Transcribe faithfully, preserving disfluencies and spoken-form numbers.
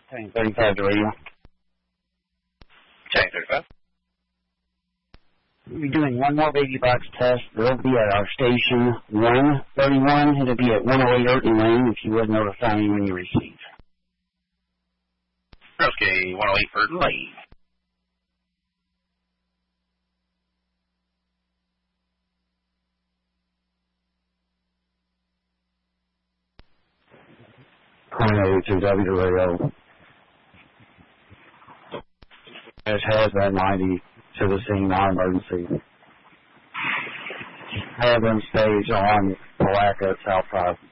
Tank thirty-five to radio. Tank thirty-five. We'll be doing one more baby box test. It'll be at our station one thirty-one. It'll be at one oh eight Erton Lane. If you would notify me when you receive. Okay, one oh eight Erton Lane. Corner to W to radio. As has that ninety to the scene, non-emergency. Have them stage on Palaca, South five.